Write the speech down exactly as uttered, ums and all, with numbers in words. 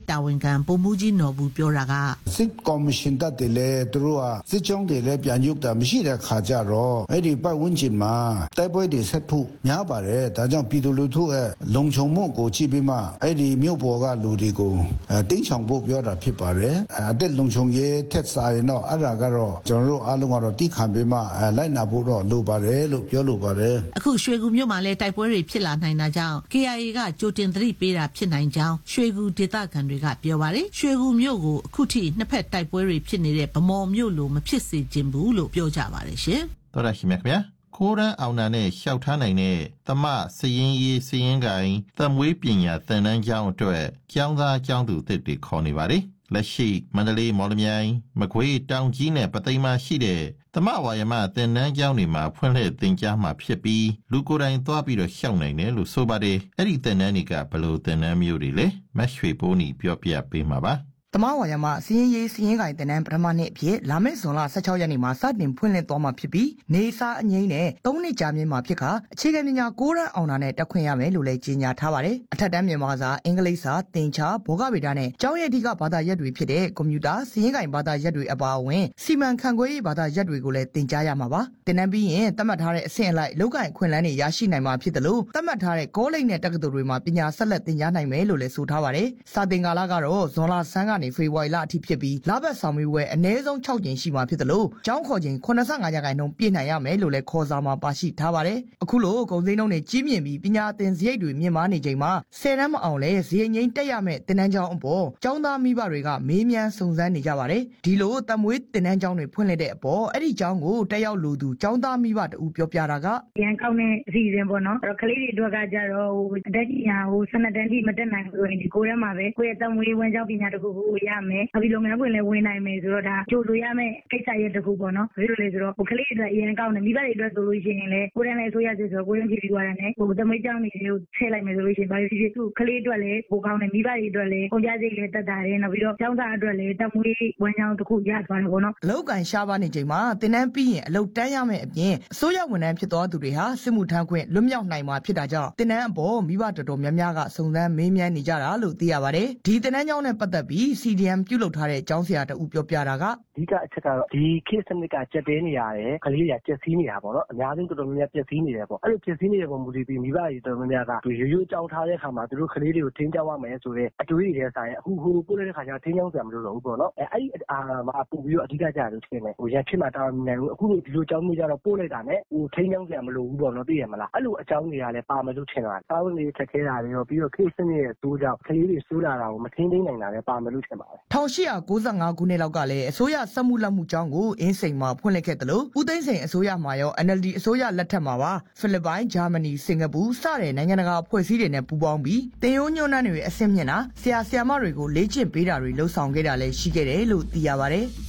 တာဝန်ခံပုံမှုကြီးနော်ဘူးပြောတာကစစ်ကော်မရှင်တက်တယ်လေသူတို့ကစစ်ကြောင်းတွေလည်းပြန်ရုပ်တာမရှိတဲ့ခါကြတော့အဲ့ဒီပတ်ဝန်းကျင်မှာတိုက်ပွဲတွေဆက်ဖို့များပါတယ်ဒါကြောင့်ပြည်သူလူထုရဲ့လုံခြုံမှုကိုကြည့်ပြီးမှအဲ့ဒီမြို့ပေါ်ကလူတွေကိုတင်းချောင်ဖို့ပြောတာဖြစ်ပါတယ်အသက်လုံခြုံရေးထက်စားရင်တော့အဲ့ဒါကတော့ကျွန်တော်တို့အားလုံးကတော့တိခံပြီးမှလိုက်နာဖို့တော့လိုပါတယ်လို့ပြောလိုပါတယ်အခုရွှေကူမြို့မှာလည်းတိုက်ပွဲတွေဖြစ်လာနိုင်တာကြောင့် K I A ကကြိုတင်သတိပေးတာဖြစ်နိုင်ကြောင်းရွှေကူဒေသခံတွေကပြောပါတယ်ရွှေကူမြို့ကိုအခုထိနှစ်ဖက်တိုက်ပွဲတွေဖြစ်နေတဲ့ဗမော်မြို့လိုမဖြစ်စေချင်ဘူးလို့ပြောကြပါတယ်ရှင်တော်ရရှိမြခင်ဗျာကိုရန်အောင်နာနဲ့ရှောက်ထားနိုင်တဲ့သမစရင်ရေးစရင်ကိုင်းသမွေးပညာသင်တန်းကျောင်းအတွက်ကျောင်းသားကျောင်းသူတစ်တွေခေါ်နေပါတယ်လက်ရှိမန္တလေးမော်လမြိုင်မကွေးတောင်ကြီးနဲ့ပသိမ်မှာရှိတဲ့သမဝါယမသင်တန်းကျောင်းတွေမှာဖွင့်လှစ်သင်ကြားမှာဖြစ်ပြီးလူကိုယ်တိုင်သွားပြီးတော့ရှောက်နိုင်တယ်လို့ဆိုပါတယ်အဲ့ဒီသင်တန်းတွေကဘယ်လိုသင်တန်းမျိုးတွေလဲမတ်ရွှေပိုးနီပြောပြပေးမှာပါတမဝါယမစီရင်ရေးစီရင်ကိုင်တနန်းပထမနှစ်အဖြစ်လာမယ့်ဇွန်လ၁၆ရက်နေ့မှာစတင်ဖွင့်လှစ်သွားမှာဖြစ်ပြီးနေစာအငိမ့်နဲ့၃နှစ်ကြာမြင့်မှာဖြစ်ခါအခြေခံပညာကိုရန်အောင်နာနဲ့တက်ခွင့်ရမယ်လို့လည်းကြေညာထားပါတယ်အထက်တန်းမြန်မာစာအင်္ဂလိပ်စာသင်္ချာဘောဂဗေဒနဲ့ကျောင်းရဲ့အဓိကဘာသာရပ်တွေဖြစ်တဲ့ကွန်ပျူတာစီရင်ကိုင်ဘာသာရပ်တွေအပါအဝင်စီမံခန့်ခွဲရေးဘာသာရပ်တွေကိုလည်းသင်ကြားရမှာပါသင်တန်းပြီးရင်သတ်မှတ်ထားတဲ့အဆင့်အလိုက်လောက်ကိုင်ခွင့်လန်းတွေရရှိနိုင်မှာဖြစ်တယ်လို့သတ်မှတ်ထားတဲ့ကောလိပ်နဲ့တက္ကသိုလ်တွေမှာပညာဆက်လက်သင်ကြားနိုင်မယ်လို့လည်းဆိုထားပါတယ်စာသင်ကာလကတော့ဇွန်လဆန်းကနေဖေဖော်ဝါရီလအထိဖြစ်ပြီးလဘတ်ဆောင်မျိုးဝဲအနည်းဆုံး၆ကြိမ်ရှိမှာဖြစ်တယ်လို့ကျောင်းခေါ်ချိန်၈၅ရာခိုင်နှုန်းပြည့်နိုင်ရမယ်လို့လည်းခေါ်စာမှာပါရှိထားပါတယ်အခုလိုကုန်စည်နှုန်းတွေကြီးမြင့်ပြီးပညာသင်စရိတ်တွေမြင့်မားနေချိန်မှာဆယ်တန်းမအောင်လဲဈေးငိမ့်တက်ရမယ့်သင်တန်းကျောင်းအပေါ်ကျောင်းသားမိဘတွေကမေးမြန်းစုံစမ်းနေကြပါတယ်ဒီလိုတမွေးသင်တန်းကျောင်းတွေဖွင့်လှစ်တဲ့အပေါ်အဲ့ဒီကျောင်းကိုတက်ရောက်လူသူကျောင်းသားမိဘတူပြောပြတာကရန်ကောင်းတဲ့အစီအစဉ်ပေါ့နော်အဲ့တော့ကလေးတွေအတွက်ကကြတော့ဟိုအတက်ကြီးညာဟိုဆယ်နှစ်တန်းကြီးမတက်နိုင်ဘူးဆိုရင်ဒီကိုယ်ထဲမှာပဲကိုယ့်ရဲ့တမွေးဝင်ကျောင်းပညာတစ်ခုကိုရမယ်နောက်ပြီးလုပ်ငန်းခွင်လည်းဝင်နိုင်မယ်ဆိုတော့ဒါကြိုဆိုရမယ့်ကိစ္စရဲ့တစ်ခုပေါ့နော်ဘယ်လိုလဲဆိုတော့ဟိုကလေးတွေအတွက်အရင်ကောင်းတယ်မိဘတွေအတွက်ဆိုလို့ရှိရင်လည်းကိုယ်တိုင်လည်းအစိုးရစစ်ဆိုတော့ကိုယ်ရင်ကြည့်ပြီးသွားတယ်နဲ့ဟိုတမွေးကျောင်းတွေကိုထည့်လိုက်မယ်ဆိုလို့ရှိရင်ဘာလို့ဖြစ်ဖြစ်သူ့ကလေးအတွက်လည်းပိုကောင်းတယ်မိဘတွေအတွက်လည်းကုန်ကြစိတ်လည်းတက်တာတယ်နောက်ပြီးတော့ကျောင်းသားအတွက်လည်းတမွေးဝင်ကျောင်းတစ်ခုရသွားတယ်ပေါ့နော်အလောက်ကန်ရှားပါနေချိန်မှာသင်တန်းပြီးရင်အလောက်တန်းရမယ့်အပြင်အစိုးရဝန်ထမ်းဖြစ်သွားသူတွေဟာစစ်မှုထမ်းခွင့်လွတ်မြောက်နိုင်မှာဖြစ်တာကြောင့်သင်တန်းအပေါ်မိဘတော်တော်များများကစုံစမ်းမေးမြန်းနေကြတာလို့သိရပါတယ်ဒီသင်တန်းကျောင်းနဲ့ပတ်သက်ပြီး C D M ပြုလုပ်ထားတဲ့ကျောင်းဆရာတဦးပြောပြတာကအဓိကအချက်ကတော့ဒီခေတ်စနစ်ကကြက်တဲနေရတယ်ကလေးတွေကကြက်စီးနေတာပေါ့နော်အများဆုံးတော်တော်များများကြက်စီးနေတယ်ပေါ့အဲ့လိုကြက်စီးနေတဲ့ပုံမူတည်ပြီးမိဘတွေတော်တော်များများကရိုးရိုးကြောင်းထားတဲ့ခါမှာသူတို့ကလေးတွေကိုထင်းကြောက်ရမယ်ဆိုတဲ့အတွေးတွေထဲဆိုင်အခုဟိုပို့လိုက်တဲ့ခါကျတော့ထင်းကြောက်စရာမလိုတော့ဘူးပေါ့နော်အဲ့အဲ့ဒီအာမှာပို့ပြီးတော့အဓိကကြတယ်လို့ထင်တယ်ဟိုရန်ဖြစ်မှာတာဝန်နိုင်ဘူးအခုလိုဒီလိုကြောင်းမျိုးကြတော့ပို့လိုက်တာနဲ့ဟိုထင်းကြောက်စရာမလိုဘူးပေါ့နော်သိရမလားအဲ့လိုအကြောင်းတွေကလည်းပါမလို့ထင်တာတာဝန်တွေထက်ခဲတာတွေရောပြီးတော့ခေတ်စနစ်ရဲ့တိုးကြောင့်ကလေးတွေစိုးလာတာကိုမထင်းသိနိုင်တာလည်းပါမလို့ထင်ပါတယ်၁၈၉၅ခုနှစ်လောက်ကလည်းအစိုးရစက်မှုလက်မှုကျောင်းကိုအင်းစိန်မှာဖွင့်လှစ်ခဲ့တယ်လို့ဦးသိန်းစိန်အစိုးရမှာရော N L D အစိုးရလက်ထက်မှာပါဖိလစ်ပိုင်ဂျာမနီစင်ကာပူစတဲ့နိုင်ငံတကာအဖွဲ့အစည်းတွေနဲ့ပူးပေါင်းပြီးတင်ရိုးညွှန်းနှံတွေအဆင့်မြင့်တာဆရာဆရာမတွေကိုလေ့ကျင့်ပေးတာတွေလှုပ်ဆောင်ခဲ့တာလည်းရှိခဲ့တယ်လို့သိရပါတယ်